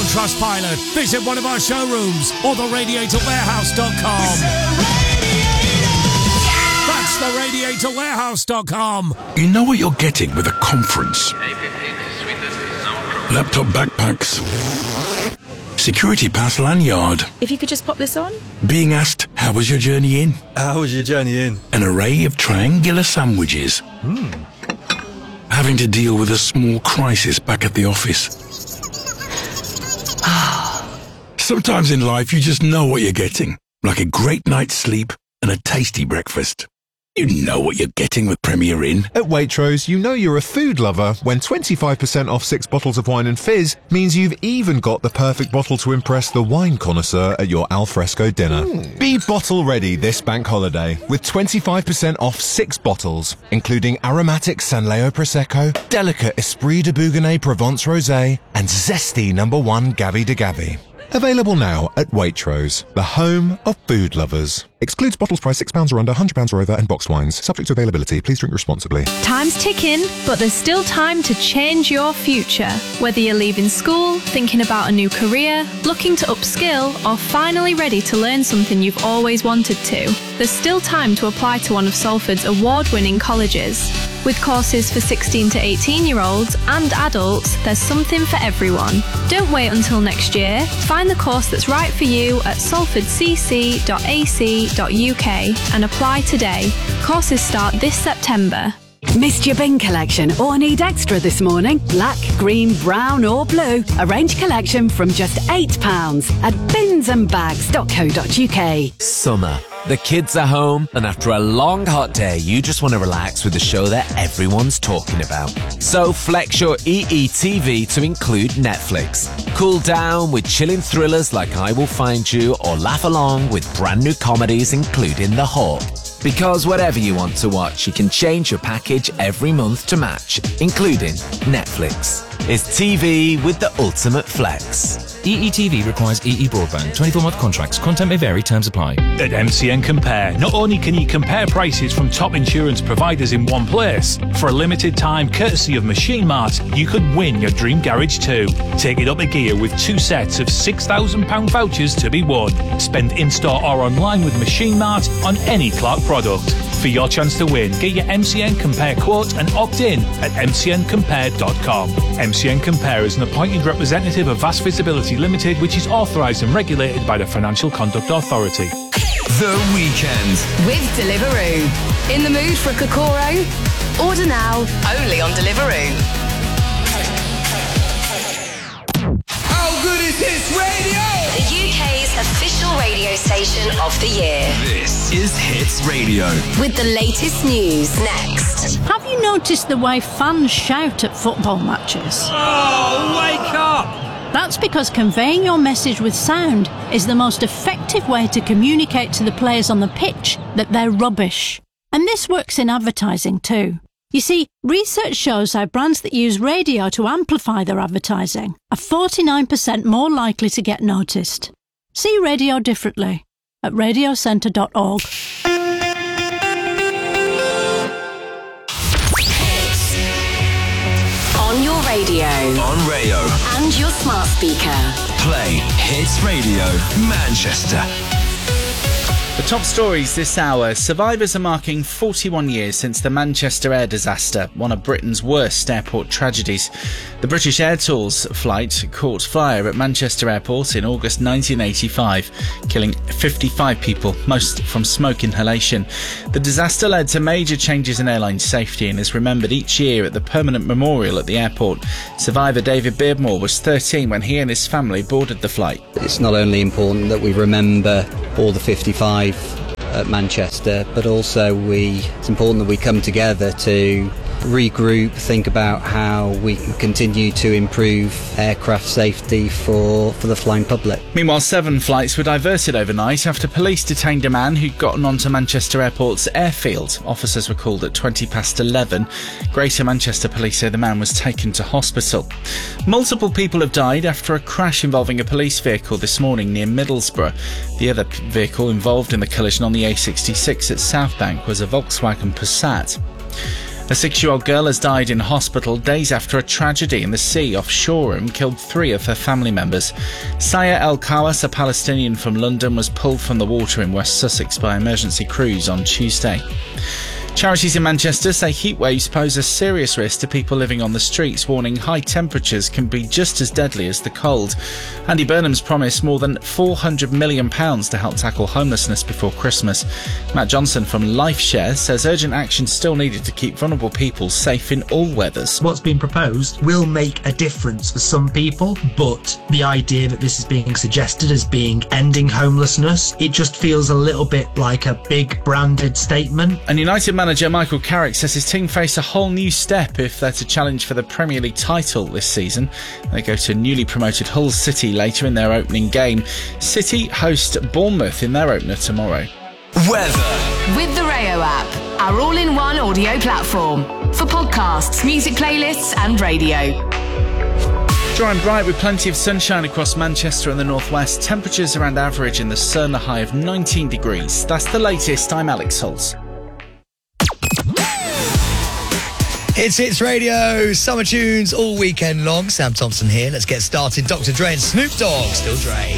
Trustpilot, visit one of our showrooms or theradiatorwarehouse.com. That's theradiatorwarehouse.com. You know what you're getting with a conference. Laptop backpacks. Security pass lanyard. If you could just pop this on. Being asked, how was your journey in? How was your journey in? An array of triangular sandwiches. Having to deal with a small crisis back at the office. Sometimes in life you just know what you're getting. Like a great night's sleep and a tasty breakfast. You know what you're getting with Premier Inn. At Waitrose, you know you're a food lover when 25% off 6 bottles of wine and fizz means you've even got the perfect bottle to impress the wine connoisseur at your alfresco dinner. Be bottle ready this bank holiday with 25% off 6 bottles, including aromatic Sanleo Prosecco, delicate Esprit de Bougonnet Provence Rosé, and zesty No. 1 Gavi de Gavi. Available now at Waitrose, the home of food lovers. Excludes bottles priced £6 or under, £100 or over, and boxed wines. Subject to availability. Please drink responsibly. Time's ticking, but there's still time to change your future. Whether you're leaving school, thinking about a new career, looking to upskill, or finally ready to learn something you've always wanted to, there's still time to apply to one of Salford's award-winning colleges. With courses for 16 to 18-year-olds and adults, there's something for everyone. Don't wait until next year. Find the course that's right for you at salfordcc.ac.uk and apply today. Courses start this September. Missed your bin collection or need extra this morning? Black, green, brown or blue? Arrange collection from just £8 at binsandbags.co.uk. Summer. The kids are home, and after a long hot day, you just want to relax with a show that everyone's talking about. So flex your EETV to include Netflix. Cool down with chilling thrillers like I Will Find You, or laugh along with brand new comedies including The Hawk. Because whatever you want to watch, you can change your package every month to match, including Netflix. It's TV with the ultimate flex. EETV requires EE broadband. 24-month contracts. Content may vary. Terms apply. At MCN Compare, not only can you compare prices from top insurance providers in one place, for a limited time, courtesy of Machine Mart, you could win your dream garage too. Take it up a gear with 2 sets of £6,000 vouchers to be won. Spend in-store or online with Machine Mart on any Clark product. For your chance to win, get your MCN Compare quote and opt in at mcncompare.com. MCN Compare is an appointed representative of Vast Visibility Limited, which is authorised and regulated by the Financial Conduct Authority. The Weekend with Deliveroo. In the mood for a Kokoro? Order now, only on Deliveroo. How good is Hits Radio? The UK's official radio station of the year. This is Hits Radio. With the latest news next. Have you noticed the way fans shout at football matches? Oh, wake up! That's because conveying your message with sound is the most effective way to communicate to the players on the pitch that they're rubbish. And this works in advertising too. You see, research shows how brands that use radio to amplify their advertising are 49% more likely to get noticed. See radio differently at radiocentre.org. On your radio. On Rayo. And your smart speaker. Play Hits Radio Manchester. The top stories this hour. Survivors are marking 41 years since the Manchester air disaster, one of Britain's worst airport tragedies. The British Air Tours flight caught fire at Manchester Airport in August 1985, killing 55 people, most from smoke inhalation. The disaster led to major changes in airline safety and is remembered each year at the permanent memorial at the airport. Survivor David Beardmore was 13 when he and his family boarded the flight. It's not only important that we remember all the 55 at Manchester, but also it's important that we come together to regroup, think about how we can continue to improve aircraft safety for the flying public. Meanwhile, 7 flights were diverted overnight after police detained a man who'd gotten onto Manchester Airport's airfield. Officers were called at 11:20. Greater Manchester Police say the man was taken to hospital. Multiple people have died after a crash involving a police vehicle this morning near Middlesbrough. The other vehicle involved in the collision on the A66 at Southbank was a Volkswagen Passat. A 6-year-old girl has died in hospital days after a tragedy in the sea off Shoreham killed 3 of her family members. Saya El Kawas, a Palestinian from London, was pulled from the water in West Sussex by emergency crews on Tuesday. Charities in Manchester say heatwaves pose a serious risk to people living on the streets, warning high temperatures can be just as deadly as the cold. Andy Burnham's promised more than £400 million to help tackle homelessness before Christmas. Matt Johnson from LifeShare says urgent action still needed to keep vulnerable people safe in all weathers. What's been proposed will make a difference for some people, but the idea that this is being suggested as being ending homelessness, it just feels a little bit like a big branded statement. And United manager Michael Carrick says his team face a whole new step if they're to challenge for the Premier League title this season. They go to newly promoted Hull City later in their opening game. City host Bournemouth in their opener tomorrow. Weather. With the Rayo app, our all-in-one audio platform for podcasts, music playlists and radio. Dry and bright with plenty of sunshine across Manchester and the northwest. Temperatures around average in the Sun, a high of 19 degrees. That's the latest. I'm Alex Holtz. It's Hits Radio, summer tunes all weekend long. Sam Thompson here. Let's get started. Dr. Dre and Snoop Dogg, Still Dre.